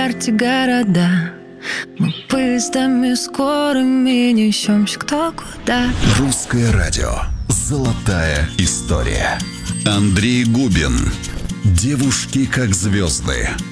карте города. Мы поездами скорыми несемся кто куда. Русское радио. Золотая история. Андрей Губин. Девушки как звезды.